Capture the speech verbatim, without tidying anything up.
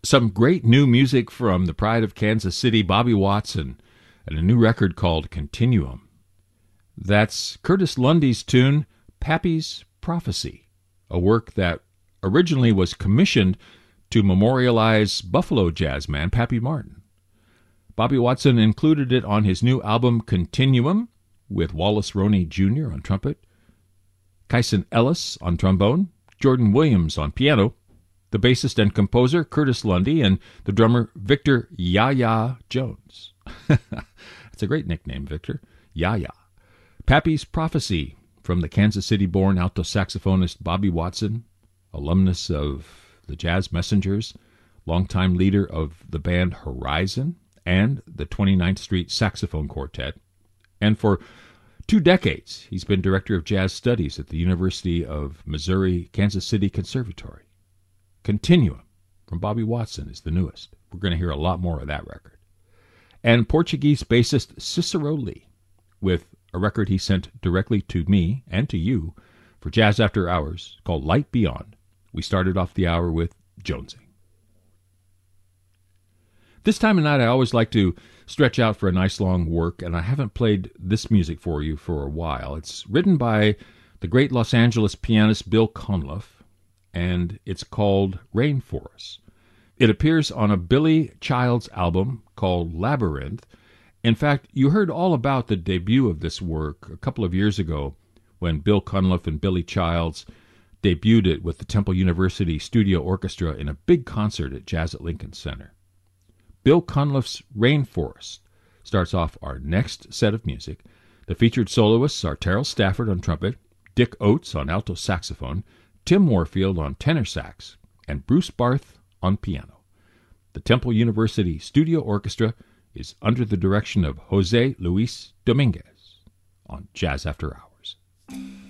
Some great new music from the pride of Kansas City, Bobby Watson, and a new record called Continuum. That's Curtis Lundy's tune, Pappy's Prophecy, a work that originally was commissioned to memorialize Buffalo jazz man Pappy Martin. Bobby Watson included it on his new album Continuum with Wallace Roney Junior on trumpet, Kyson Ellis on trombone, Jordan Williams on piano, the bassist and composer Curtis Lundy, and the drummer Victor Yaya Jones. That's a great nickname, Victor. Yaya. Pappy's Prophecy from the Kansas City-born alto saxophonist Bobby Watson, alumnus of the Jazz Messengers, longtime leader of the band Horizon and the twenty-ninth Street Saxophone Quartet, and for two decades he's been director of jazz studies at the University of Missouri Kansas City Conservatory. Continuum from Bobby Watson is the newest. We're going to hear a lot more of that record. And Portuguese bassist Cicero Lee with a record he sent directly to me and to you for Jazz After Hours called Light Beyond. We started off the hour with Jonesing. This time of night I always like to stretch out for a nice long work, and I haven't played this music for you for a while. It's written by the great Los Angeles pianist Bill Conliffe, and it's called Rainforest. It appears on a Billy Childs album called Labyrinth. In fact, you heard all about the debut of this work a couple of years ago when Bill Conliffe and Billy Childs debuted it with the Temple University Studio Orchestra in a big concert at Jazz at Lincoln Center. Bill Conliffe's Rainforest starts off our next set of music. The featured soloists are Terrell Stafford on trumpet, Dick Oates on alto saxophone, Tim Warfield on tenor sax, and Bruce Barth on piano. The Temple University Studio Orchestra is under the direction of Jose Luis Dominguez on Jazz After Hours.